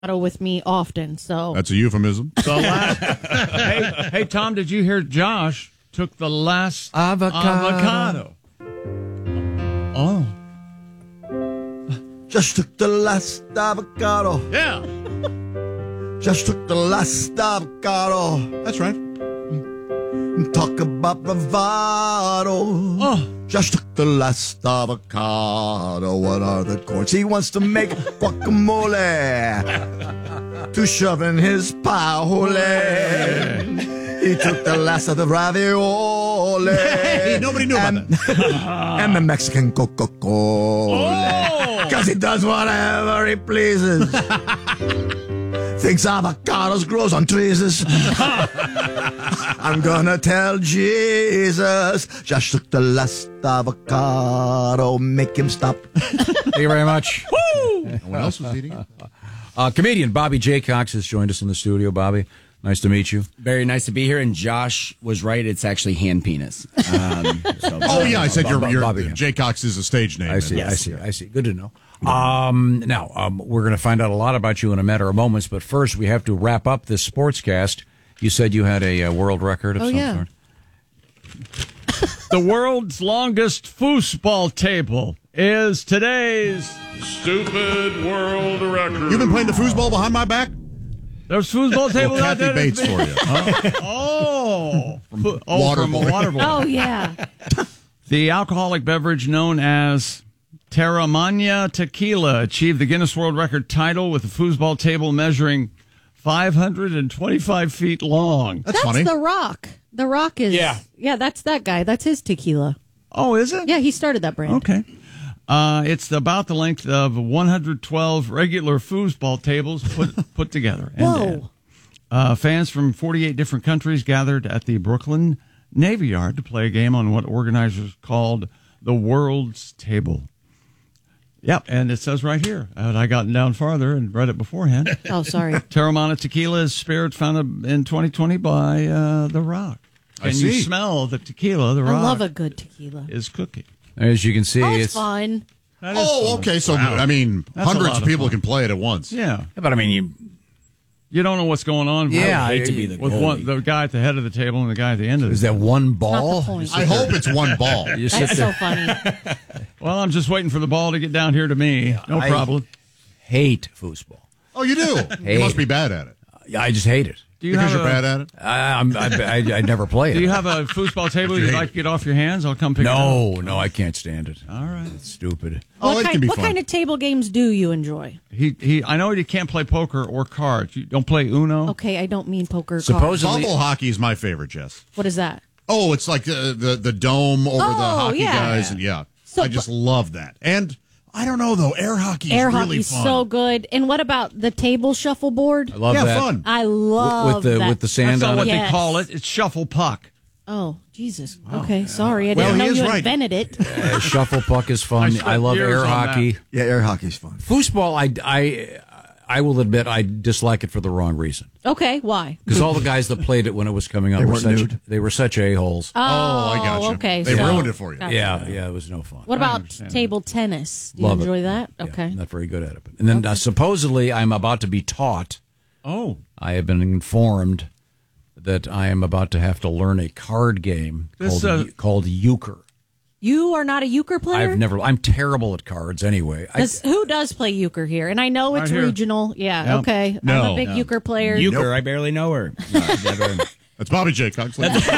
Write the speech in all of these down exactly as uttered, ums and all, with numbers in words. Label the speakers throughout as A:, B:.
A: with me often, so
B: that's a euphemism.
C: So last, hey, hey, Tom, did you hear Josh took the last
D: avocado?
C: avocado. Oh,
D: Just took the last avocado.
C: yeah.
D: Just took the last avocado.
B: That's right.
D: Talk about bravado.
C: Oh,
D: Just took the last avocado. What are the chords? He wants to make guacamole to shove in his pie hole. He took the last of the ravioli.
B: Hey, nobody knew about
D: and, and the Mexican Coca-Cola. Because he does whatever he pleases. Thinks avocados grows on trees. I'm gonna tell Jesus. Just took the last avocado. Make him stop.
E: Thank you very much.
B: Woo! No one else was eating it.
E: Uh, comedian Bobby J. Cox has joined us in the studio. Bobby, nice to meet you.
F: Very nice to be here. And Josh was right. It's actually hand penis. Um, so,
B: Oh, yeah, I said your, your
E: Bobby.
B: Jay Cox is a stage name.
E: I see,
B: And-
E: I see, I see. Good to know. Um, now, um, we're going to find out a lot about you in a matter of moments, but first we have to wrap up this sportscast. You said you had a, uh world record of
A: Oh,
E: some
A: yeah.
E: sort.
C: The world's longest foosball table is today's stupid world record.
B: You've been playing the foosball behind my back?
C: There's foosball tables
B: Well,
C: out
B: Kathy
C: there.
B: Bates for you.
C: Oh, from, oh,
B: Water
C: from a
B: Boy.
C: water boy.
A: oh yeah.
C: The alcoholic beverage known as Terramana Tequila achieved the Guinness World Record title with a foosball table measuring five hundred twenty-five feet long.
B: That's,
A: That's
B: funny.
A: The Rock. The Rock is
C: Yeah.
A: yeah. That's that guy. That's his tequila.
C: Oh, is it?
A: Yeah, he started that brand.
C: Okay. Uh, it's about the length of one hundred twelve regular foosball tables put put together. And,
A: Whoa.
C: Uh, fans from forty-eight different countries gathered at the Brooklyn Navy Yard to play a game on what organizers called the World's Table. Yep, and it says right here. And I got down farther and read it beforehand.
A: Oh, sorry.
C: Terramana Tequila is spirit founded in twenty twenty by uh, The Rock.
B: I
C: And you
B: see.
C: smell the tequila The
A: I
C: Rock
A: love a good tequila.
C: is cooking.
E: As you can see,
A: Oh, it's,
E: it's,
A: fun.
C: That is
B: Oh,
C: fun.
B: okay. So, I mean,
C: That's a
B: hundreds
C: lot
B: of
C: of
B: people
C: fun.
B: can play it at once.
C: Yeah.
E: but I mean, you,
C: You don't know what's going on.
E: Yeah,
C: with-
E: I hate to be
F: the
C: with
F: goalie.
C: one, the guy at the head of the table and the guy at the end of the
E: is that one
A: Not the
E: ball?
A: point.
B: I hope it's one ball.
E: You sit
A: That's
E: there,
A: so funny.
C: Well, I'm just waiting for the ball to get down here to me. No
E: I-
C: problem.
E: hate foosball.
B: Oh, you do?
E: Hey.
B: You must be bad at it.
E: I just hate it.
C: Do you
B: Because
C: have
B: you're
C: a,
B: bad at it?
E: I, I'm, I, I, I never played
C: Do
E: it.
C: you have a foosball table you'd like to get off your hands? I'll come pick it up.
E: no, no, I can't stand it.
C: All right.
E: It's stupid.
B: Oh,
A: what
B: it
A: kind,
B: can be
A: what
B: fun.
A: kind of table games do you enjoy?
C: He he. I know you can't play poker or cards. You don't play Uno.
A: Okay, I don't mean poker. cards.
E: Supposedly,
B: Bubble hockey is my favorite, Jess.
A: What is that?
B: Oh, it's like the the, the dome over the
A: Oh,
B: hockey
A: yeah.
B: guys, and yeah,
A: So-
B: I just love that. And I don't know though, air hockey is
A: Air
B: really
A: hockey's
B: fun.
A: so good. And what about the table shuffleboard?
E: I love
B: yeah,
E: that.
B: fun.
A: I love
E: with the
A: that.
E: with the sand
C: That's not
E: on
C: what
E: it.
C: they
A: Yes.
C: call it. It's shuffle puck.
A: Oh, Jesus. Okay, sorry. I
B: Well,
A: didn't know
B: he is
A: you
B: right.
A: invented it.
E: Uh, shuffle puck is
C: I
E: fun.
C: spent
E: I, love
C: years
E: air
C: on
E: hockey.
C: that.
D: Yeah, air hockey's fun.
E: Foosball, I, I, I will admit I dislike it for the wrong reason.
A: Okay, why?
E: Because all the guys that played it when it was coming out
D: They
E: were
D: weren't
E: such
D: nude.
E: they were such a holes.
A: Oh,
B: I got you.
A: okay.
B: They
A: so-
B: ruined it for you.
A: Gotcha.
E: yeah, yeah, it was no fun.
A: What about
C: understand
A: table tennis? Do you
E: Love it.
A: enjoy that?
E: Yeah,
A: Okay.
E: not very good at it. And then uh, supposedly I'm about to be taught.
C: Oh,
E: I have been informed that I am about to have to learn a card game
C: This,
E: called,
C: uh,
E: called euchre.
A: You are not a euchre player?
E: I've never. I'm terrible at cards anyway. I,
A: Does- who does play euchre here? And I know it's
C: Right here.
A: regional. Yeah,
C: Yep.
A: okay. I'm
B: No.
A: a big
B: No.
A: euchre player.
F: Euchre, I barely know her. No, never.
B: That's Bobby J. Cox.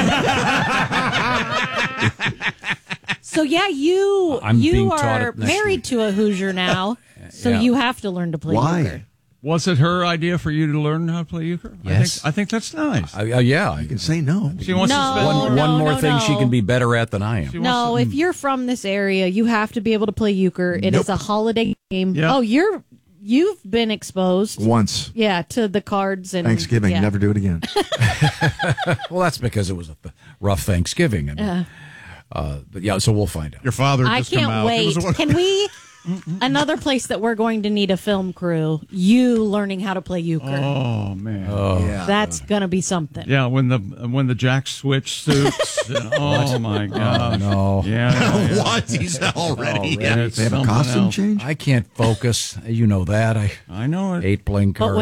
A: So yeah, you
E: I'm
A: you
E: being taught
A: are
E: it next
A: married
E: week.
A: to a Hoosier now, so
E: Yeah.
A: you have to learn to play
D: Why?
A: euchre.
C: was it her idea for you to learn how to play euchre?
E: Yes.
C: I think, I think that's nice.
E: I, uh, yeah. I
D: You can say no.
C: She wants
A: No.
C: to spend
E: one,
A: no,
E: one more
A: no,
E: thing
A: no.
E: she can be better at than I
C: She
E: am.
C: wants
A: No,
C: to-
A: if you're from this area, you have to be able to play euchre. It is
D: Nope.
A: a holiday game.
C: Yeah.
A: Oh, you're you've been exposed,
D: Once.
A: yeah, to the cards and
D: Thanksgiving,
A: yeah.
D: never do it again.
E: Well, that's because it was a rough Thanksgiving. And, uh, but yeah, so we'll find out.
B: Your father
A: I
B: just come
A: can't
B: out. It
A: wait.
B: was a-
A: Can we Another place that we're going to need a film crew, you learning how to play euchre.
C: Oh man.
D: Yeah.
A: That's going to be something.
C: Yeah, when the when the Jack Switch suits. and- oh my gosh.
E: no.
C: Yeah. yeah, yeah.
B: What? He's already.
C: Yeah, it's
D: They have a
C: something
D: costume
C: else.
D: change?
E: I can't focus. You know that. I
C: I know it.
E: eight playing
A: But
E: cards.